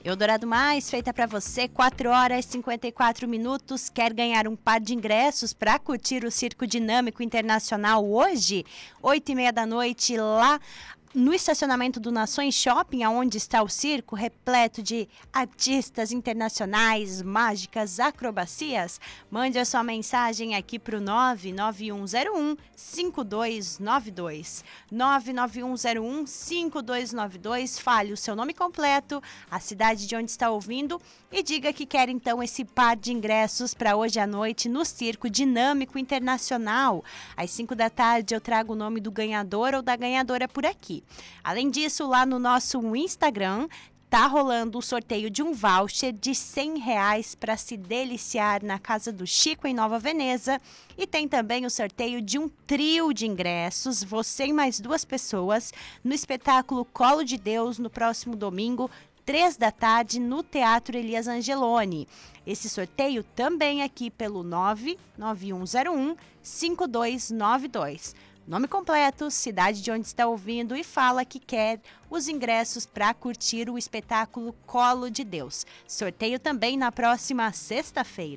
Eldorado Mais, feita para você, 4 horas e 54 minutos. Quer ganhar um par de ingressos para curtir o Circo Dinâmico Internacional hoje? 8h30 da noite, lá no estacionamento do Nações Shopping, onde está o circo, repleto de artistas internacionais, mágicas, acrobacias. Mande a sua mensagem aqui para o 99101-5292. 99101-5292. Fale o seu nome completo, a cidade de onde está ouvindo e diga que quer então esse par de ingressos para hoje à noite no Circo Dinâmico Internacional. Às 5 da tarde eu trago o nome do ganhador ou da ganhadora por aqui. Além disso, lá no nosso Instagram, tá rolando o sorteio de um voucher de R$100 para se deliciar na Casa do Chico, em Nova Veneza. E tem também o sorteio de um trio de ingressos, você e mais 2 pessoas, no espetáculo Colo de Deus, no próximo domingo, 3 da tarde, no Teatro Elias Angeloni. Esse sorteio também aqui pelo 99101-5292. Nome completo, cidade de onde está ouvindo e fala que quer os ingressos para curtir o espetáculo Colo de Deus. Sorteio também na próxima sexta-feira.